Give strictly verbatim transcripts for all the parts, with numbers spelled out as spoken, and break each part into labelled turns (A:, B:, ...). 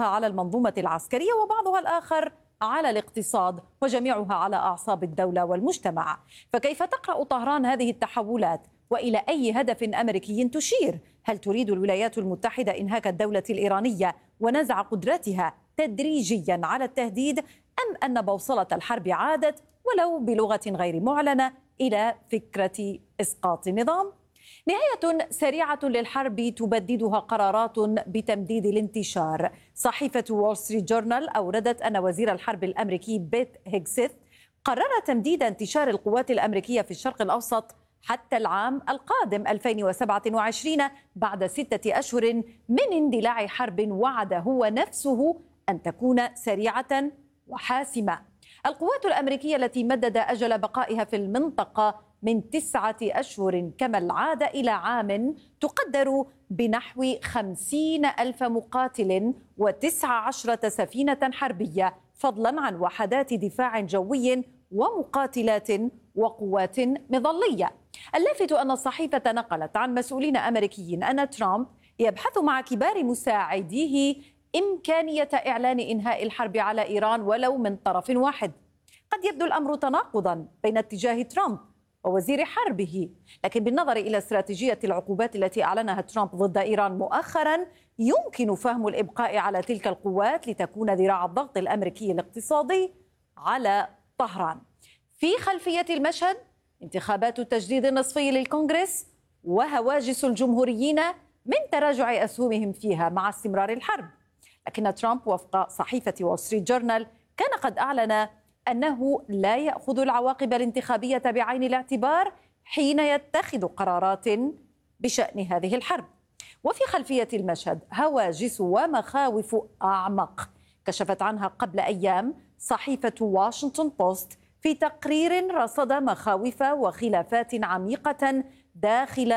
A: بعضها على المنظومة العسكرية وبعضها الآخر على الاقتصاد، وجميعها على أعصاب الدولة والمجتمع. فكيف تقرأ طهران هذه التحولات؟ وإلى أي هدف أمريكي تشير؟ هل تريد الولايات المتحدة إنهاك الدولة الإيرانية ونزع قدرتها تدريجيا على التهديد، أم أن بوصلة الحرب عادت ولو بلغة غير معلنة إلى فكرة إسقاط النظام؟ نهاية سريعة للحرب تبددها قرارات بتمديد الانتشار. صحيفة وول ستريت جورنال أوردت أن وزير الحرب الأمريكي بيت هيغسيث قرر تمديد انتشار القوات الأمريكية في الشرق الأوسط حتى العام القادم ألفين وسبعة وعشرين، بعد ستة أشهر من اندلاع حرب وعد هو نفسه أن تكون سريعة وحاسمة. القوات الأمريكية التي مدد أجل بقائها في المنطقة من تسعة أشهر كما العادة إلى عام تقدر بنحو خمسين ألف مقاتل وتسع عشرة سفينة حربية، فضلا عن وحدات دفاع جوي ومقاتلات وقوات مظلية. اللافت أن الصحيفة نقلت عن مسؤولين أمريكيين أن ترامب يبحث مع كبار مساعديه إمكانية إعلان إنهاء الحرب على إيران ولو من طرف واحد. قد يبدو الأمر تناقضا بين اتجاه ترامب ووزير حربه، لكن بالنظر إلى استراتيجية العقوبات التي أعلنها ترامب ضد إيران مؤخرا يمكن فهم الإبقاء على تلك القوات لتكون ذراع الضغط الأمريكي الاقتصادي على طهران. في خلفية المشهد انتخابات التجديد النصفي للكونغرس وهواجس الجمهوريين من تراجع أسهمهم فيها مع استمرار الحرب. لكن ترامب وفق صحيفة وول ستريت جورنال كان قد أعلن أنه لا يأخذ العواقب الانتخابية بعين الاعتبار حين يتخذ قرارات بشأن هذه الحرب. وفي خلفية المشهد هواجس ومخاوف أعمق كشفت عنها قبل أيام صحيفة واشنطن بوست في تقرير رصد مخاوف وخلافات عميقة داخل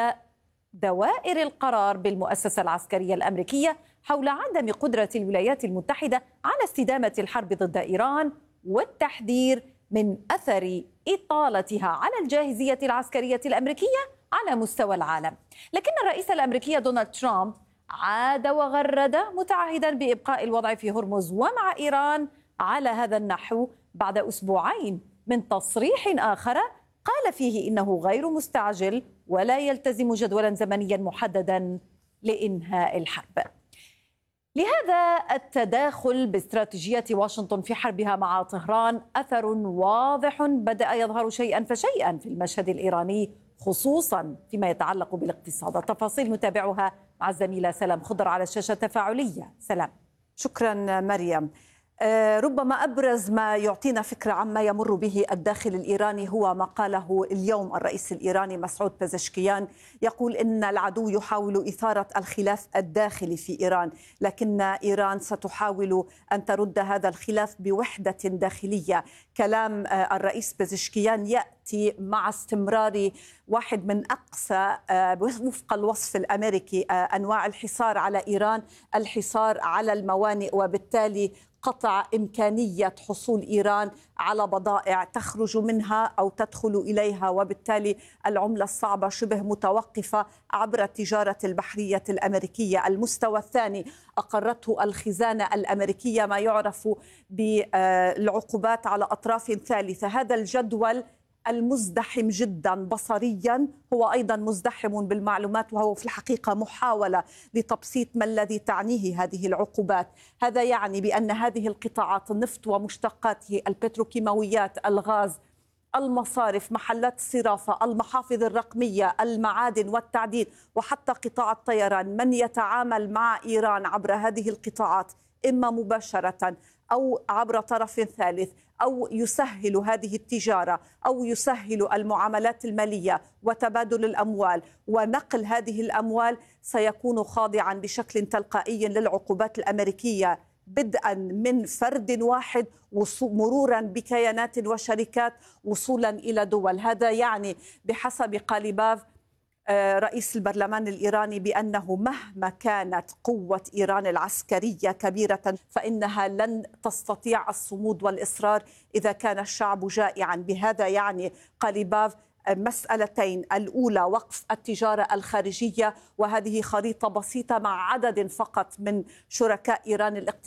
A: دوائر القرار بالمؤسسة العسكرية الأمريكية حول عدم قدرة الولايات المتحدة على استدامة الحرب ضد إيران، والتحذير من أثر إطالتها على الجاهزية العسكرية الأمريكية على مستوى العالم. لكن الرئيس الأمريكي دونالد ترامب عاد وغرد متعهدا بإبقاء الوضع في هرمز ومع إيران على هذا النحو بعد أسبوعين من تصريح آخر قال فيه إنه غير مستعجل ولا يلتزم جدولا زمنيا محددا لإنهاء الحرب. لهذا التداخل باستراتيجية واشنطن في حربها مع طهران أثر واضح بدأ يظهر شيئا فشيئا في المشهد الإيراني، خصوصا فيما يتعلق بالاقتصاد. التفاصيل نتابعها مع الزميلة سلام خضر على الشاشة التفاعلية. سلام.
B: شكرا مريم. ربما أبرز ما يعطينا فكرة عما يمر به الداخل الإيراني هو ما قاله اليوم الرئيس الإيراني مسعود بزشكيان، يقول إن العدو يحاول إثارة الخلاف الداخلي في إيران، لكن إيران ستحاول أن ترد هذا الخلاف بوحدة داخلية. كلام الرئيس بزشكيان يأتي مع استمرار واحد من أقصى وفق الوصف الأمريكي أنواع الحصار على إيران، الحصار على الموانئ، وبالتالي قطع إمكانية حصول إيران على بضائع تخرج منها أو تدخل إليها، وبالتالي العملة الصعبة شبه متوقفة عبر التجارة البحرية الأمريكية. المستوى الثاني أقرته الخزانة الأمريكية ما يعرف بالعقوبات على أطراف ثالثة. هذا الجدول المزدحم جدا بصريا هو أيضا مزدحم بالمعلومات، وهو في الحقيقة محاولة لتبسيط ما الذي تعنيه هذه العقوبات. هذا يعني بأن هذه القطاعات النفط ومشتقاته، البتروكيماويات، الغاز، المصارف، محلات الصرافة، المحافظ الرقمية، المعادن والتعدين، وحتى قطاع الطيران، من يتعامل مع إيران عبر هذه القطاعات إما مباشرة أو عبر طرف ثالث أو يسهل هذه التجارة أو يسهل المعاملات المالية وتبادل الأموال ونقل هذه الأموال، سيكون خاضعا بشكل تلقائي للعقوبات الأمريكية، بدءا من فرد واحد مرورا بكيانات وشركات وصولا إلى دول. هذا يعني بحسب قاليباف رئيس البرلمان الإيراني بأنه مهما كانت قوة إيران العسكرية كبيرة فإنها لن تستطيع الصمود والإصرار إذا كان الشعب جائعا. بهذا يعني قاليباف مسألتين: الأولى وقف التجارة الخارجية، وهذه خريطة بسيطة مع عدد فقط من شركاء إيران الاقتصاديين